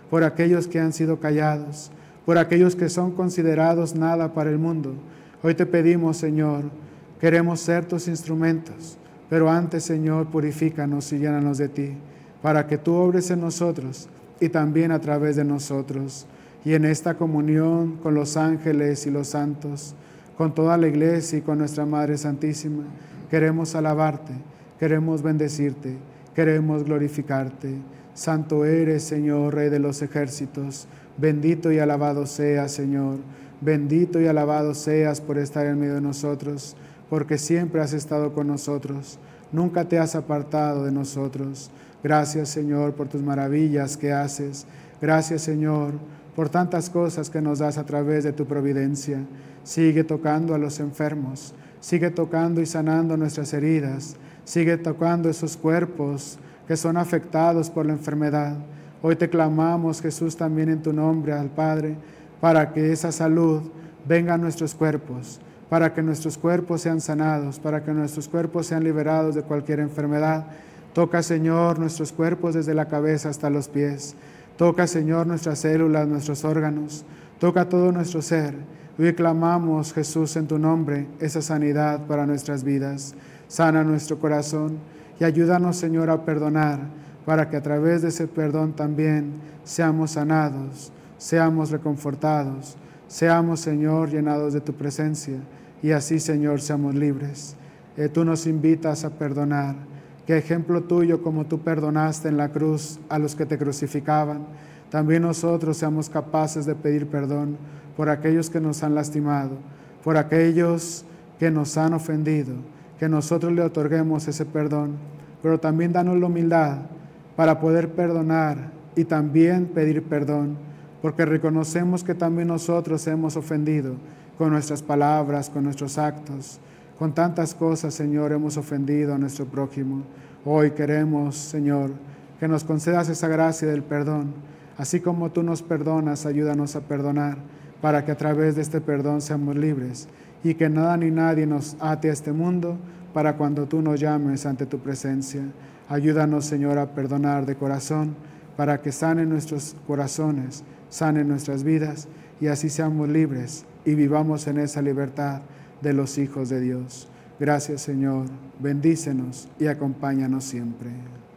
por aquellos que han sido callados, por aquellos que son considerados nada para el mundo. Hoy te pedimos, Señor, queremos ser tus instrumentos, pero antes, Señor, purifícanos y llénanos de ti, para que tú obres en nosotros y también a través de nosotros. Y en esta comunión con los ángeles y los santos, con toda la iglesia y con nuestra Madre Santísima, queremos alabarte, queremos bendecirte, queremos glorificarte. Santo eres, Señor, Rey de los ejércitos. Bendito y alabado seas, Señor. Bendito y alabado seas por estar en medio de nosotros, porque siempre has estado con nosotros. Nunca te has apartado de nosotros. Gracias, Señor, por tus maravillas que haces. Gracias, Señor, por tantas cosas que nos das a través de tu providencia. Sigue tocando a los enfermos. Sigue tocando y sanando nuestras heridas. Sigue tocando esos cuerpos que son afectados por la enfermedad. Hoy te clamamos, Jesús, también en tu nombre al Padre, para que esa salud venga a nuestros cuerpos, para que nuestros cuerpos sean sanados, para que nuestros cuerpos sean liberados de cualquier enfermedad. Toca, Señor, nuestros cuerpos desde la cabeza hasta los pies. Toca, Señor, nuestras células, nuestros órganos. Toca todo nuestro ser. Hoy clamamos, Jesús, en tu nombre, esa sanidad para nuestras vidas. Sana nuestro corazón y ayúdanos, Señor, a perdonar, para que a través de ese perdón también seamos sanados, seamos reconfortados, seamos, Señor, llenados de tu presencia, y así, Señor, seamos libres. Tú nos invitas a perdonar. Que ejemplo tuyo, como tú perdonaste en la cruz a los que te crucificaban, también nosotros seamos capaces de pedir perdón por aquellos que nos han lastimado, por aquellos que nos han ofendido, que nosotros le otorguemos ese perdón, pero también danos la humildad para poder perdonar y también pedir perdón, porque reconocemos que también nosotros hemos ofendido con nuestras palabras, con nuestros actos, con tantas cosas, Señor, hemos ofendido a nuestro prójimo. Hoy queremos, Señor, que nos concedas esa gracia del perdón. Así como tú nos perdonas, ayúdanos a perdonar, para que a través de este perdón seamos libres y que nada ni nadie nos ate a este mundo, para cuando tú nos llames ante tu presencia. Ayúdanos, Señor, a perdonar de corazón, para que sanen nuestros corazones, sanen nuestras vidas, y así seamos libres y vivamos en esa libertad de los hijos de Dios. Gracias, Señor. Bendícenos y acompáñanos siempre.